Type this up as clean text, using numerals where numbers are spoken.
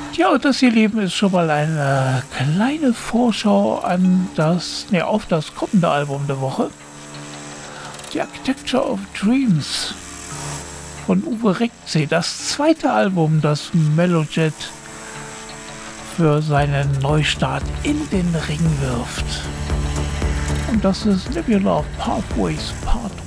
Ja, und das, ihr Lieben, ist schon mal eine kleine Vorschau auf das kommende Album der Woche. The Architecture of Dreams von Uwe Reckzee, das zweite Album, das Melojet für seinen Neustart in den Ring wirft. Und das ist Nebula of Pathways Part